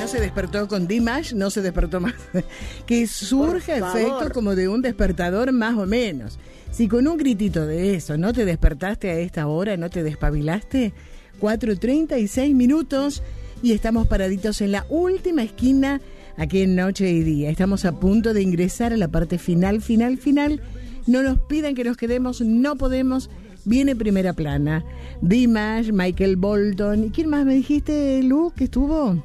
se despertó con Dimash, no se despertó más. Que surja efecto como de un despertador más o menos. Si con un gritito de eso no te despertaste a esta hora, no te despabilaste, 4:36 minutos y estamos paraditos en la última esquina aquí en Noche y Día. Estamos a punto de ingresar a la parte final. No nos pidan que nos quedemos, no podemos. Viene Primera Plana. Dimash, Michael Bolton. ¿Y quién más me dijiste, Lu, que estuvo?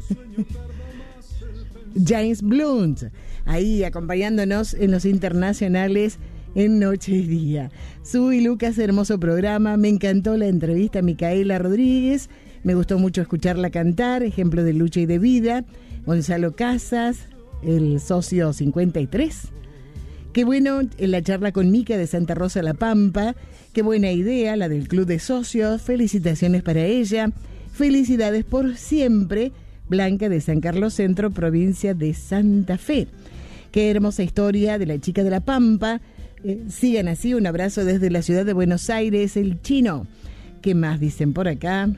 James Blunt. Ahí acompañándonos en los internacionales en Noche y Día. Su y Lucas, hermoso programa. Me encantó la entrevista a Micaela Rodríguez. Me gustó mucho escucharla cantar. Ejemplo de lucha y de vida. Gonzalo Casas, el socio 53. Qué bueno la charla con Mica de Santa Rosa La Pampa. Qué buena idea la del Club de Socios. Felicitaciones para ella. Felicidades por siempre. Blanca de San Carlos Centro, provincia de Santa Fe. Qué hermosa historia de la chica de La Pampa. Sigan así. Un abrazo desde la ciudad de Buenos Aires, el Chino. ¿Qué más dicen por acá?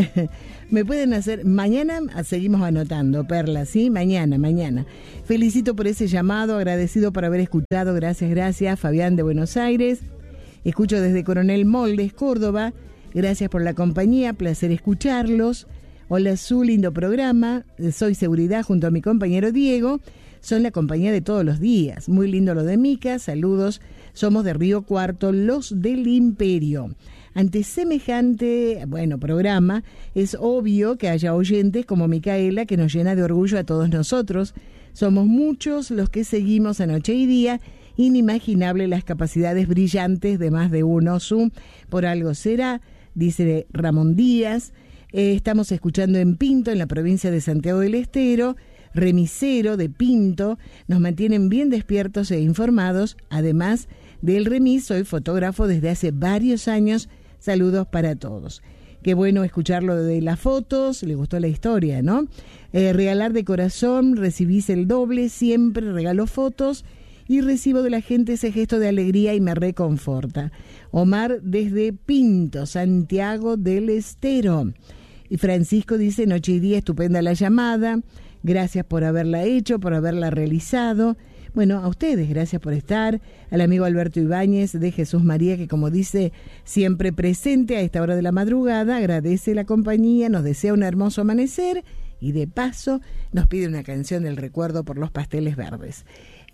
Me pueden hacer, mañana seguimos anotando, Perla, ¿sí? Mañana. Felicito por ese llamado, agradecido por haber escuchado, gracias, Fabián de Buenos Aires. Escucho desde Coronel Moldes, Córdoba, gracias por la compañía, placer escucharlos. Hola, su lindo programa, soy Seguridad junto a mi compañero Diego, son la compañía de todos los días, muy lindo lo de Mica, saludos, somos de Río Cuarto, los del Imperio. Ante semejante, programa, es obvio que haya oyentes como Micaela que nos llena de orgullo a todos nosotros. Somos muchos los que seguimos a Noche y Día, inimaginable las capacidades brillantes de más de uno. Por algo será, dice Ramón Díaz. Estamos escuchando en Pinto, en la provincia de Santiago del Estero, remisero de Pinto, nos mantienen bien despiertos e informados. Además del remis, soy fotógrafo desde hace varios años. Saludos para todos. Qué bueno escucharlo de las fotos, le gustó la historia, ¿no? Regalar de corazón, recibís el doble, siempre regalo fotos y recibo de la gente ese gesto de alegría y me reconforta. Omar desde Pinto, Santiago del Estero. Y Francisco dice, Noche y Día, estupenda la llamada, gracias por haberla hecho, por haberla realizado. Bueno, a ustedes, gracias por estar. Al amigo Alberto Ibáñez de Jesús María, que como dice, siempre presente a esta hora de la madrugada, agradece la compañía, nos desea un hermoso amanecer y de paso nos pide una canción del recuerdo por los pasteles verdes.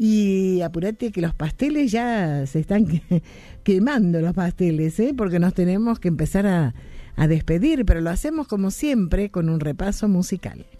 Y apurate que los pasteles ya se están quemando los pasteles, porque nos tenemos que empezar a despedir, pero lo hacemos como siempre con un repaso musical.